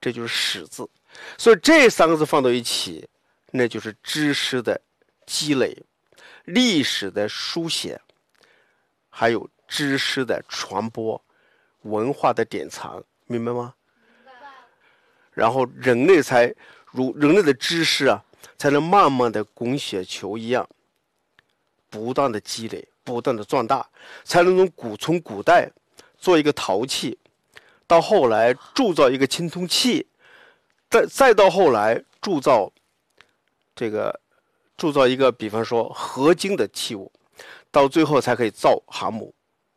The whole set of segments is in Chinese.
这就是史字。所以这三个字放到一起，那就是知识的积累、历史的书写，还有知识的传播、文化的典藏，明白吗？然后人类的知识啊，才能慢慢的滚雪球一样，不断的积累，不断的壮大，才能从古代做一个陶器，到后来铸造一个青铜器，再到后来铸造一个比方说合金的器物，到最后才可以造航母。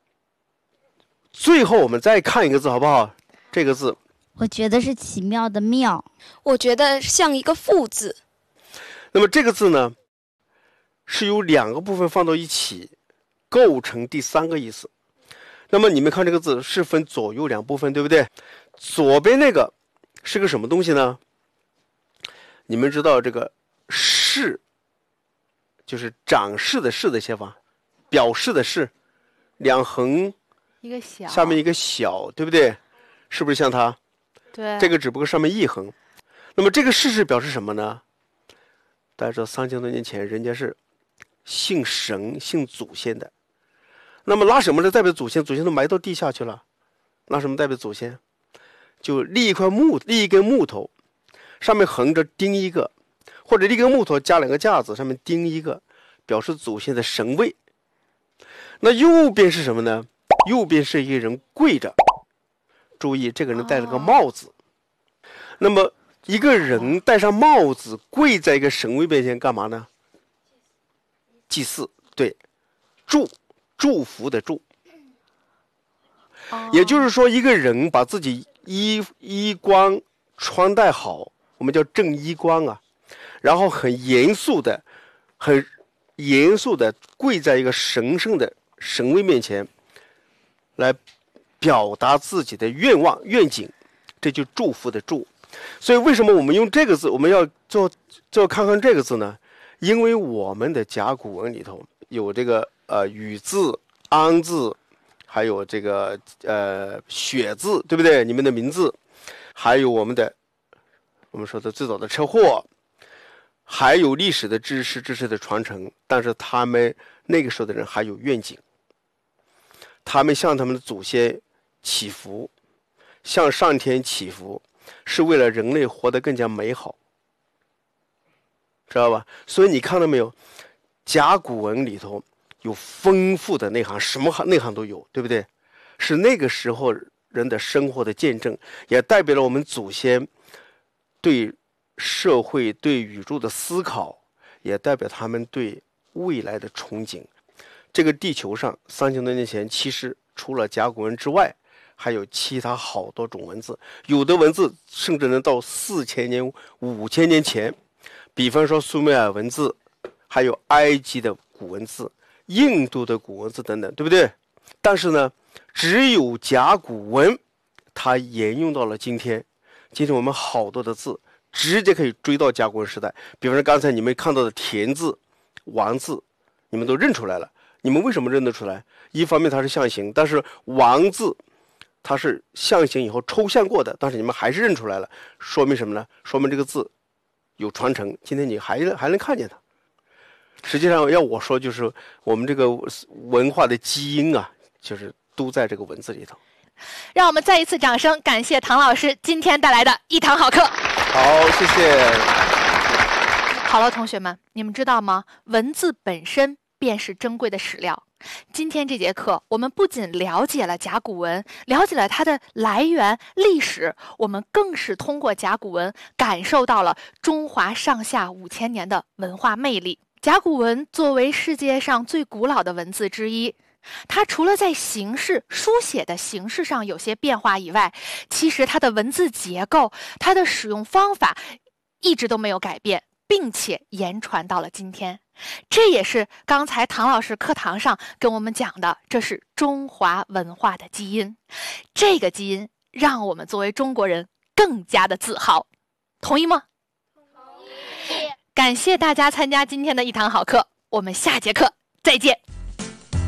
最后我们再看一个字好不好？这个字我觉得是奇妙的妙， 我觉得像一个父字。 那么这个字呢，是由两个部分放到一起构成第三个意思。那么你们看这个字是分左右两部分，对不对？左边那个是个什么东西呢？你们知道这个示，就是展示的示的写法，表示的示，两横一个小， 下面一个小，对不对？是不是像它？ 对， 这个只不过上面一横。那么这个示是表示什么呢？大家知道3000多年前人家是信神信祖先的，那么拿什么来代表祖先？祖先都埋到地下去了，拿什么代表祖先？就立一根木头，上面横着钉一个，或者立根木头加两个架子，上面钉一个，表示祖先的神位。那右边是什么呢？右边是一个人跪着，注意这个人戴了个帽子。那么一个人戴上帽子跪在一个神位面前干嘛呢？祭祀，对，祝福的祝。也就是说，一个人把自己衣冠穿戴好，我们叫正衣冠啊，然后很严肃的跪在一个神圣的神位面前，来表达自己的愿望愿景，这就祝福的祝。所以为什么我们用这个字，我们要做看看这个字呢？因为我们的甲骨文里头有这个禹字、安字，还有这个血字，对不对？你们的名字，还有我们说的最早的车祸，还有历史的知识的传承。但是他们那个时候的人还有愿景，他们向他们的祖先祈福，向上天祈福，是为了人类活得更加美好，知道吧？所以你看到没有，甲骨文里头有丰富的内涵，什么内涵都有，对不对？是那个时候人的生活的见证，也代表了我们祖先对社会、对宇宙的思考，也代表他们对未来的憧憬。这个地球上3000多年前，其实除了甲骨文之外，还有其他好多种文字，有的文字甚至能到4000年、5000年前，比方说苏美尔文字，还有埃及的古文字、印度的古文字等等，对不对？但是呢，只有甲骨文它沿用到了今天。今天我们好多的字直接可以追到甲骨文时代，比方说刚才你们看到的田字、王字，你们都认出来了。你们为什么认得出来？一方面它是象形，但是王字它是象形以后抽象过的，但是你们还是认出来了，说明什么呢？说明这个字有传承，今天你还能看见它。实际上要我说，就是我们这个文化的基因啊，就是都在这个文字里头。 让我们再一次掌声感谢唐老师今天带来的一堂好课。 好，谢谢。 好了，同学们，你们知道吗？文字本身便是珍贵的史料。今天这节课，我们不仅了解了甲骨文，了解了它的来源、历史，我们更是通过甲骨文感受到了中华上下5000年的文化魅力。甲骨文作为世界上最古老的文字之一，它除了在形式、书写的形式上有些变化以外，其实它的文字结构、它的使用方法一直都没有改变，并且言传到了今天。这也是刚才唐老师课堂上跟我们讲的，这是中华文化的基因。这个基因让我们作为中国人更加的自豪，同意吗？同意。感谢大家参加今天的一堂好课，我们下节课再见。